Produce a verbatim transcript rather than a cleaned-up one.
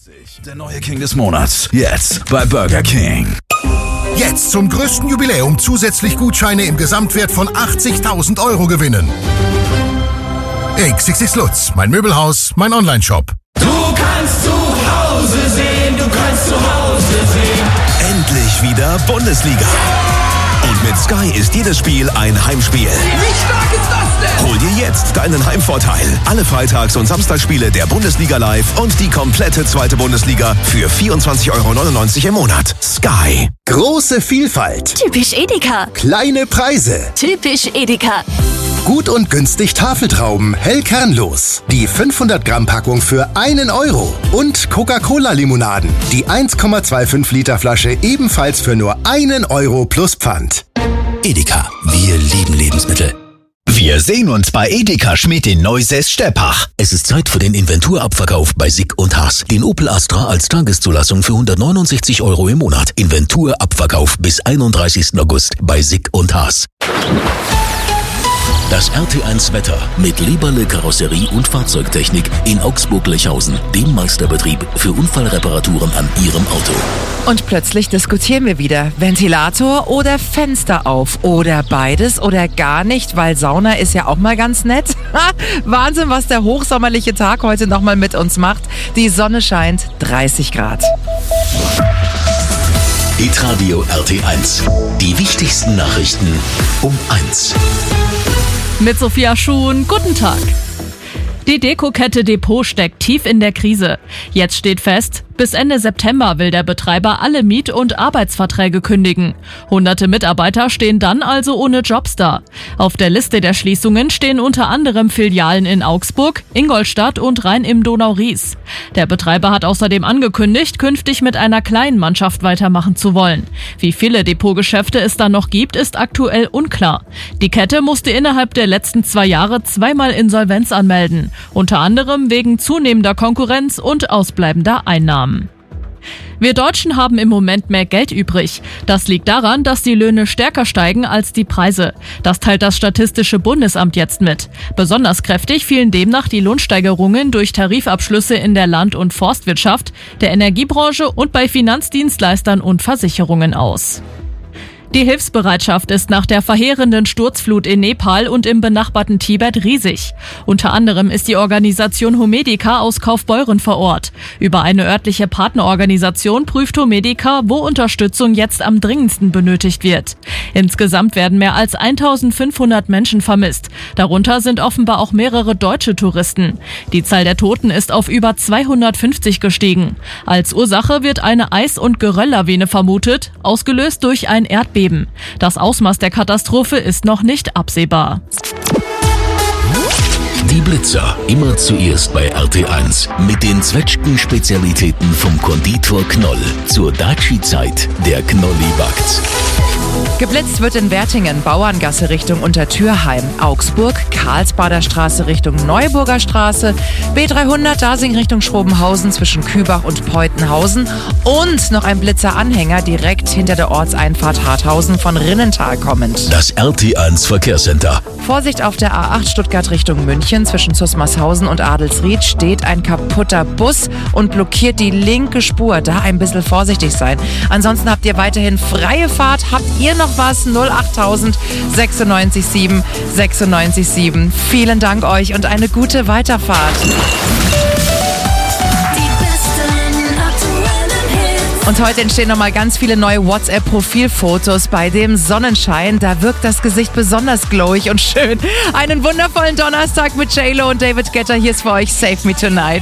Der neue King des Monats. Jetzt bei Burger King. Jetzt zum größten Jubiläum zusätzlich Gutscheine im Gesamtwert von achtzigtausend Euro gewinnen. X X X Lutz, mein Möbelhaus, mein Onlineshop. Du kannst zu Hause sehen, du kannst zu Hause sehen. Endlich wieder Bundesliga. Und mit Sky ist jedes Spiel ein Heimspiel. Wie stark ist das denn? Hol dir jetzt deinen Heimvorteil. Alle Freitags- und Samstagsspiele der Bundesliga live und die komplette zweite Bundesliga für vierundzwanzig Euro neunundneunzig im Monat. Sky. Große Vielfalt. Typisch Edeka. Kleine Preise. Typisch Edeka. Gut und günstig Tafeltrauben, hell kernlos. Die fünfhundert Gramm Packung für einen Euro. Und Coca-Cola-Limonaden. Die eins Komma fünfundzwanzig Liter Flasche ebenfalls für nur einen Euro plus Pfand. Edeka, wir lieben Lebensmittel. Wir sehen uns bei Edeka Schmidt in Neusäß-Steppach. Es ist Zeit für den Inventurabverkauf bei Sick und Haas. Den Opel Astra als Tageszulassung für hundertneunundsechzig Euro im Monat. Inventurabverkauf bis einunddreißigsten August bei Sick und Haas. Das R T eins Wetter mit Leberle Karosserie und Fahrzeugtechnik in Augsburg-Lechhausen, dem Meisterbetrieb für Unfallreparaturen an Ihrem Auto. Und plötzlich diskutieren wir wieder. Ventilator oder Fenster auf? Oder beides oder gar nicht, weil Sauna ist ja auch mal ganz nett. Wahnsinn, was der hochsommerliche Tag heute nochmal mit uns macht. Die Sonne scheint, dreißig Grad. Hitradio R T eins. Die wichtigsten Nachrichten um eins. Mit Sophia Schuhn, guten Tag. Die Dekokette Depot steckt tief in der Krise. Jetzt steht fest, bis Ende September will der Betreiber alle Miet- und Arbeitsverträge kündigen. Hunderte Mitarbeiter stehen dann also ohne Jobs da. Auf der Liste der Schließungen stehen unter anderem Filialen in Augsburg, Ingolstadt und Rhein im Donau-Ries. Der Betreiber hat außerdem angekündigt, künftig mit einer kleinen Mannschaft weitermachen zu wollen. Wie viele Depotgeschäfte es dann noch gibt, ist aktuell unklar. Die Kette musste innerhalb der letzten zwei Jahre zweimal Insolvenz anmelden. Unter anderem wegen zunehmender Konkurrenz und ausbleibender Einnahmen. Wir Deutschen haben im Moment mehr Geld übrig. Das liegt daran, dass die Löhne stärker steigen als die Preise. Das teilt das Statistische Bundesamt jetzt mit. Besonders kräftig fielen demnach die Lohnsteigerungen durch Tarifabschlüsse in der Land- und Forstwirtschaft, der Energiebranche und bei Finanzdienstleistern und Versicherungen aus. Die Hilfsbereitschaft ist nach der verheerenden Sturzflut in Nepal und im benachbarten Tibet riesig. Unter anderem ist die Organisation Homedica aus Kaufbeuren vor Ort. Über eine örtliche Partnerorganisation prüft Homedica, wo Unterstützung jetzt am dringendsten benötigt wird. Insgesamt werden mehr als eintausendfünfhundert Menschen vermisst. Darunter sind offenbar auch mehrere deutsche Touristen. Die Zahl der Toten ist auf über zweihundertfünfzig gestiegen. Als Ursache wird eine Eis- und Gerölllawine vermutet, ausgelöst durch ein Erdbeben. Das Ausmaß der Katastrophe ist noch nicht absehbar. Die Blitzer, immer zuerst bei R T eins. Mit den Zwetschgen-Spezialitäten vom Konditor Knoll. Zur Daci-Zeit, der Knolli backt. Geblitzt wird in Wertingen, Bauerngasse Richtung Untertürheim, Augsburg, Karlsbader Straße Richtung Neuburger Straße, B dreihundert Dasing Richtung Schrobenhausen zwischen Kübach und Peutenhausen und noch ein Blitzer-Anhänger direkt hinter der Ortseinfahrt Harthausen von Rinnental kommend. Das R T eins Verkehrscenter. Vorsicht auf der A acht Stuttgart Richtung München zwischen Zusmarshausen und Adelsried steht ein kaputter Bus und blockiert die linke Spur. Da ein bisschen vorsichtig sein. Ansonsten habt ihr weiterhin freie Fahrt. Habt ihr noch was? null achttausend sechsundneunzig sieben sechsundneunzig sieben. Vielen Dank euch und eine gute Weiterfahrt. Und heute entstehen nochmal ganz viele neue WhatsApp-Profilfotos bei dem Sonnenschein. Da wirkt das Gesicht besonders glowig und schön. Einen wundervollen Donnerstag mit J Lo und David Guetta. Hier ist für euch Save Me Tonight.